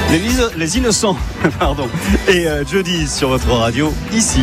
Les innocents, pardon. Et jeudi sur votre radio, ici.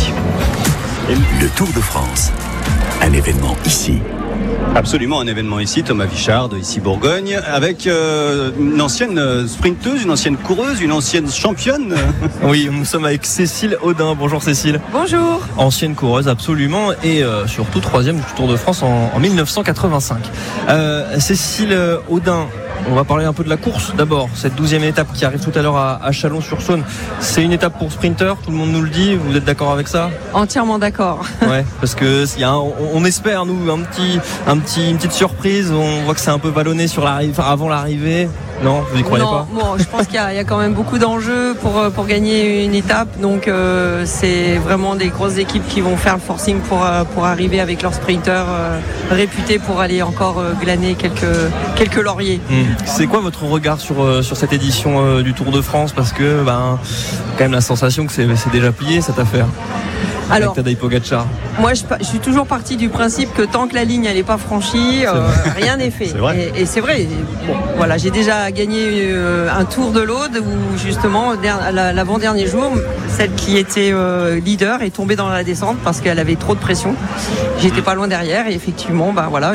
Le Tour de France, un événement ici. Absolument, un événement ici, Thomas Vichard, ici Bourgogne, avec une ancienne sprinteuse, une ancienne coureuse, une ancienne championne. Oui, nous sommes avec Cécile Audin. Bonjour Cécile. Bonjour. Ancienne coureuse, absolument, et surtout 3e du Tour de France en 1985. Cécile Audin, on va parler un peu de la course d'abord. Cette 12e étape qui arrive tout à l'heure à Chalon-sur-Saône, c'est une étape pour sprinter, tout le monde nous le dit. Vous êtes d'accord avec ça ? Entièrement d'accord. Ouais, parce que on espère nous une petite surprise. On voit que c'est un peu vallonné avant l'arrivée. Non, vous n'y croyez pas ? Bon, je pense qu'il y a quand même beaucoup d'enjeux pour gagner une étape. Donc c'est vraiment des grosses équipes qui vont faire le forcing pour arriver avec leurs sprinters réputés pour aller encore glaner quelques lauriers. C'est quoi votre regard sur cette édition du Tour de France ? Parce que quand même la sensation que c'est déjà plié cette affaire. Alors, avec Tadej Pogačar. Moi, je suis toujours partie du principe que tant que la ligne elle n'est pas franchie, rien n'est fait. C'est vrai. Et c'est vrai. Bon, voilà, j'ai déjà gagné un Tour de l'Aude où justement l'avant-dernier jour, celle qui était leader est tombée dans la descente parce qu'elle avait trop de pression. J'étais pas loin derrière et effectivement,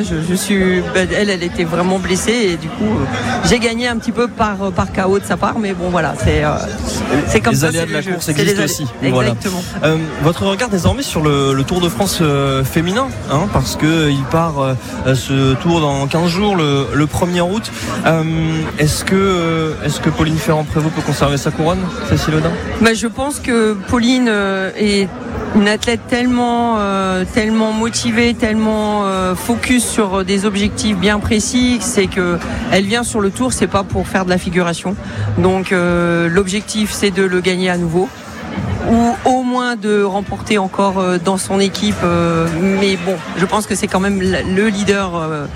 elle était vraiment blessée et du coup, j'ai gagné un petit peu par KO de sa part, mais bon voilà, c'est comme ça. Les aléas de la course existent aussi. Exactement. Voilà. Votre regard désormais sur le Tour de France féminin, parce que il part ce Tour dans 15 jours, le 1er août. Est-ce que Pauline Ferrand-Prévot peut conserver sa couronne, Cécile Audin ? Je pense que Pauline est une athlète tellement motivée, tellement focus sur des objectifs bien précis, c'est que elle vient sur le Tour, c'est pas pour faire de la figuration. Donc l'objectif c'est de le gagner à nouveau, ou au moins de remporter encore dans son équipe. Mais bon, je pense que c'est quand même le leader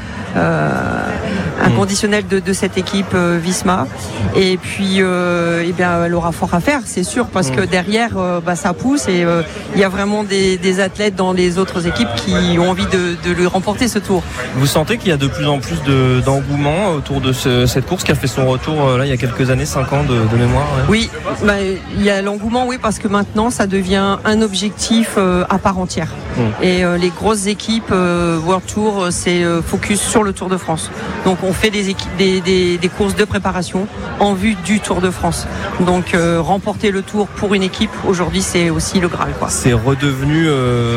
inconditionnel de cette équipe Visma. Et puis elle aura fort à faire, c'est sûr, parce que derrière ça pousse et il y a vraiment des athlètes dans les autres équipes qui ont envie de lui remporter ce Tour. Vous sentez qu'il y a de plus en plus d'engouement autour de cette course qui a fait son retour il y a quelques années, 5 ans de mémoire? Oui, il y a l'engouement, oui, parce que maintenant ça devient un objectif à part entière. Et les grosses équipes World Tour, c'est focus sur le Tour de France. Donc on fait des courses de préparation en vue du Tour de France. Donc remporter le Tour pour une équipe aujourd'hui, c'est aussi le Graal, quoi. C'est redevenu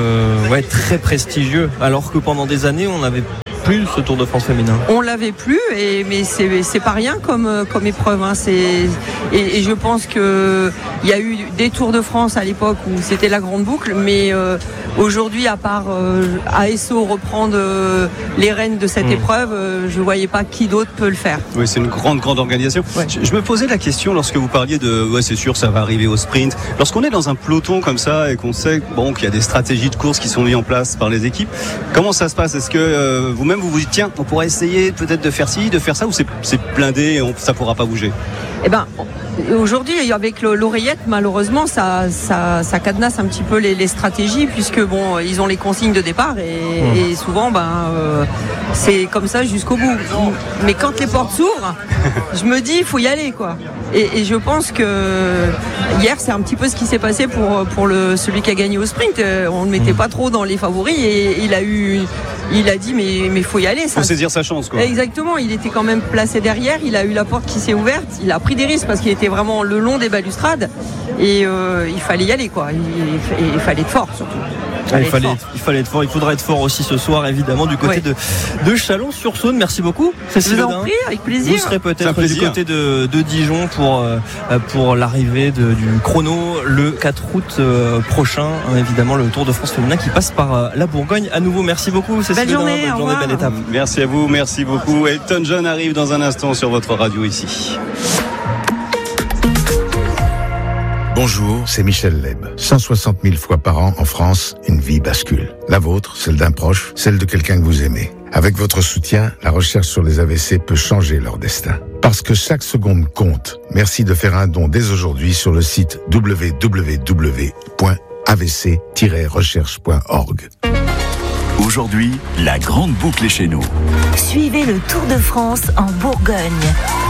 très prestigieux, alors que pendant des années on n'avait plus ce Tour de France féminin. On l'avait plus, mais c'est pas rien comme épreuve. Et je pense que il y a eu des Tours de France à l'époque où c'était la grande boucle, mais aujourd'hui, à part ASO reprendre les rênes de cette épreuve, je voyais pas qui d'autre peut le faire. Oui, c'est une grande organisation. Ouais. Je me posais la question lorsque vous parliez de c'est sûr, ça va arriver au sprint. Lorsqu'on est dans un peloton comme ça et qu'on sait qu'il y a des stratégies de course qui sont mises en place par les équipes, comment ça se passe? Est-ce que vous-même vous dites tiens, on pourrait essayer peut-être de faire ci, de faire ça, ou c'est blindé et ça pourra pas bouger? Aujourd'hui, avec l'oreillette, malheureusement, ça cadenasse un petit peu les stratégies, puisque ils ont les consignes de départ et souvent, c'est comme ça jusqu'au bout. Mais quand les portes s'ouvrent, je me dis, il faut y aller, quoi. Et je pense que hier, c'est un petit peu ce qui s'est passé pour celui qui a gagné au sprint. On ne mettait pas trop dans les favoris et il a dit, mais faut y aller. Faut saisir sa chance, quoi. Exactement. Il était quand même placé derrière. Il a eu la porte qui s'est ouverte. Il a pris des risques parce qu'il était vraiment le long des balustrades et il fallait y aller, quoi. Il fallait être fort, surtout. Il fallait être fort. Il faudra être fort aussi ce soir, évidemment, du côté de Chalon-sur-Saône. Merci beaucoup, Cécile Audin. Je vous en prie, avec plaisir. Vous serez peut-être du côté de Dijon pour l'arrivée du chrono le 4 août prochain. Évidemment, le Tour de France féminin qui passe par la Bourgogne. À nouveau, merci beaucoup, Cécile Audin. Belle journée, belle étape. Merci à vous, merci beaucoup. Elton John arrive dans un instant sur votre radio ici. Bonjour, c'est Michel Leb. 160 000 fois par an en France, une vie bascule. La vôtre, celle d'un proche, celle de quelqu'un que vous aimez. Avec votre soutien, la recherche sur les AVC peut changer leur destin. Parce que chaque seconde compte, merci de faire un don dès aujourd'hui sur le site www.avc-recherche.org. Aujourd'hui, la grande boucle est chez nous. Suivez le Tour de France en Bourgogne.